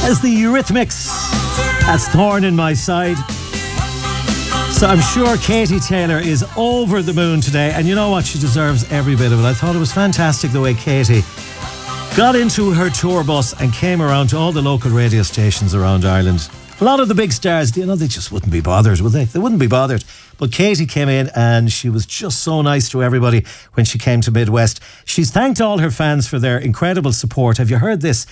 As the Eurythmics, that's Thorn in My Side. So I'm sure Katie Taylor is over the moon today, and you know what? She deserves every bit of it. I thought it was fantastic the way Katie got into her tour bus and came around to all the local radio stations around Ireland. A lot of the big stars, you know, they just wouldn't be bothered, would they? They wouldn't be bothered. But Katie came in and she was just so nice to everybody when she came to Midwest. She's thanked all her fans for their incredible support. Have you heard this?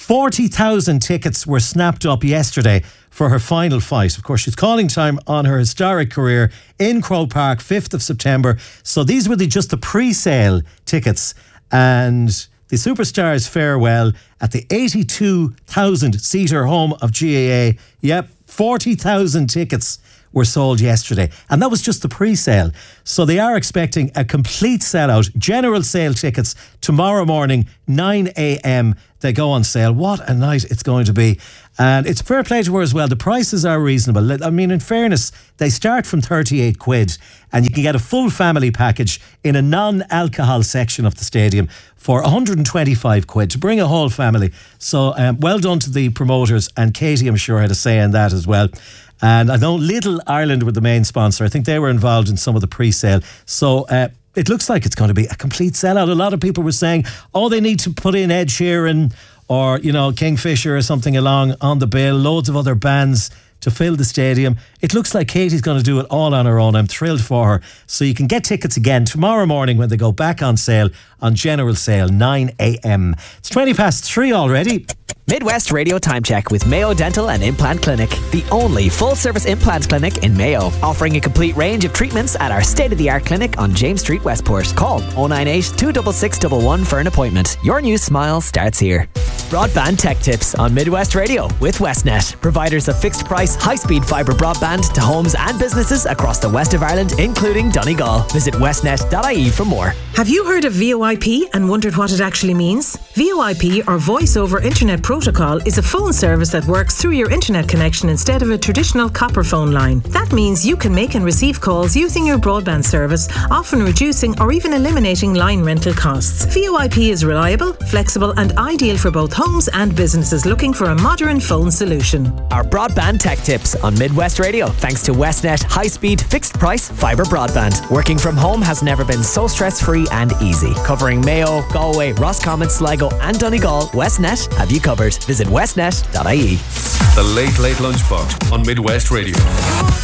40,000 tickets were snapped up yesterday for her final fight. Of course, she's calling time on her historic career in Croke Park, 5th of September. So these were just the pre-sale tickets. And the superstars fare well at the 82,000-seater home of GAA. Yep, 40,000 tickets were sold yesterday. And that was just the pre-sale. So they are expecting a complete sellout. General sale tickets tomorrow morning, 9 a.m. They go on sale. What a night it's going to be. And it's fair play to her as well. The prices are reasonable. I mean, in fairness, they start from 38 quid and you can get a full family package in a non-alcohol section of the stadium for 125 quid to bring a whole family. So well done to the promoters, and Katie, I'm sure, had a say in that as well. And I know Little Ireland were the main sponsor. I think they were involved in some of the pre-sale. So it looks like it's going to be a complete sellout. A lot of people were saying, oh, they need to put in Ed Sheeran or, you know, Kingfisher or something along on the bill. Loads of other bands to fill the stadium. It looks like Katie's going to do it all on her own. I'm thrilled for her. So you can get tickets again tomorrow morning when they go back on sale, on general sale, 9 a.m. It's 3:20 already. Midwest Radio Time Check with Mayo Dental and Implant Clinic, the only full-service implant clinic in Mayo, offering a complete range of treatments at our state-of-the-art clinic on James Street, Westport. Call 098 266 11 for an appointment. Your new smile starts here. Broadband Tech Tips on Midwest Radio with Westnet, providers of fixed-price, high-speed fibre broadband to homes and businesses across the west of Ireland, including Donegal. Visit westnet.ie for more. Have you heard of VoIP and wondered what it actually means? VoIP, or Voice over Internet Protocol, is a phone service that works through your internet connection instead of a traditional copper phone line. That means you can make and receive calls using your broadband service, often reducing or even eliminating line rental costs. VoIP is reliable, flexible and ideal for both homes and businesses looking for a modern phone solution. Our Broadband Tech Tips on Midwest Radio, thanks to Westnet high-speed, fixed-price fibre broadband. Working from home has never been so stress-free and easy. Covering Mayo, Galway, Roscommon, Sligo and Donegal, Westnet have you covered. Visit westnet.ie. The Late Late Lunchbox on Midwest Radio.